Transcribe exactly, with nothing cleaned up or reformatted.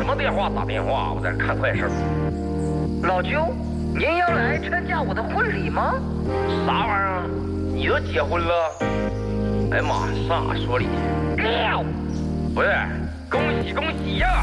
么电话打电话？我在这看快事。 老舅，您要来参加我的婚礼吗？ 啥玩意儿？你都结婚了？哎呀妈，上哪说理去？ 六， 不是，恭喜恭喜呀！